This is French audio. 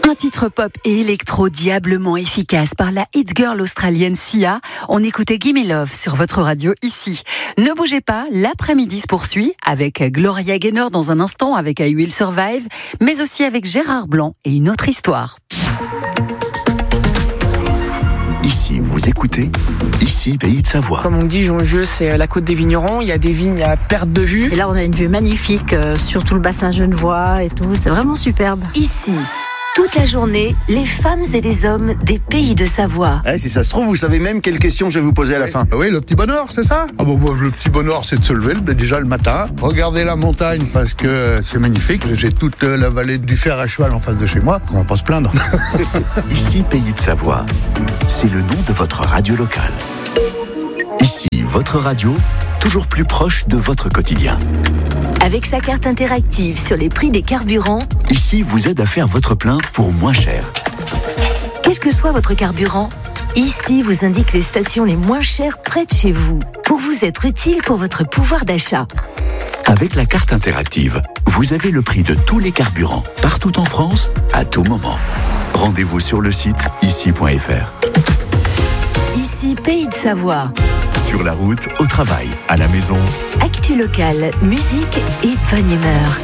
Un titre pop et électro diablement efficace par la hit girl australienne Sia. On écoutait Gimme Love sur votre radio ici. Ne bougez pas, l'après-midi se poursuit avec Gloria Gaynor dans un instant avec I Will Survive, mais aussi avec Gérard Blanc et une autre histoire. Ici, vous écoutez, ici, Pays de Savoie. Comme on dit, Jongieux, c'est la côte des vignerons. Il y a des vignes à perte de vue. Et là, on a une vue magnifique sur tout le bassin genevois et tout. C'est vraiment superbe. Ici, toute la journée, les femmes et les hommes des Pays de Savoie. Si ça se trouve, vous savez même quelle question je vais vous poser à la fin. Oui, le petit bonheur, c'est ça? Le petit bonheur, c'est de se lever déjà le matin, regarder la montagne parce que c'est magnifique. J'ai toute la vallée du Fer à cheval en face de chez moi. On va pas se plaindre. Ici, Pays de Savoie. C'est le nom de votre radio locale. Ici, votre radio, toujours plus proche de votre quotidien. Avec sa carte interactive sur les prix des carburants, Ici, vous aide à faire votre plein pour moins cher. quel que soit votre carburant, ici vous indique les stations les moins chères près de chez vous, pour vous être utile pour votre pouvoir d'achat. Avec la carte interactive, vous avez le prix de tous les carburants, partout en France, à tout moment. Rendez-vous sur le site ici.fr. Ici, Pays de Savoie. Sur la route, au travail, à la maison. Actu locale, musique et bonne humeur.